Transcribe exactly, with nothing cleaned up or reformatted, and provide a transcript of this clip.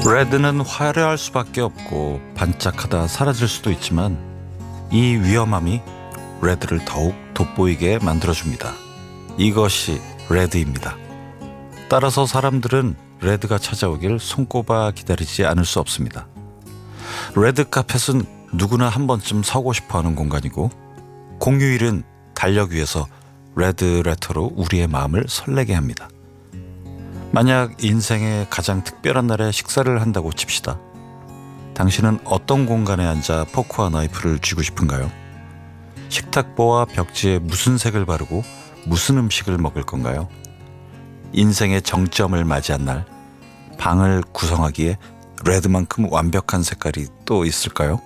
레드는 화려할 수밖에 없고 반짝하다 사라질 수도 있지만 이 위험함이 레드를 더욱 돋보이게 만들어줍니다. 이것이 레드입니다. 따라서 사람들은 레드가 찾아오길 손꼽아 기다리지 않을 수 없습니다. 레드 카펫은 누구나 한 번쯤 서고 싶어하는 공간이고, 공휴일은 달력 위에서 레드 레터로 우리의 마음을 설레게 합니다. 만약 인생의 가장 특별한 날에 식사를 한다고 칩시다. 당신은 어떤 공간에 앉아 포크와 나이프를 쥐고 싶은가요? 식탁보와 벽지에 무슨 색을 바르고 무슨 음식을 먹을 건가요? 인생의 정점을 맞이한 날, 방을 구성하기에 레드만큼 완벽한 색깔이 또 있을까요?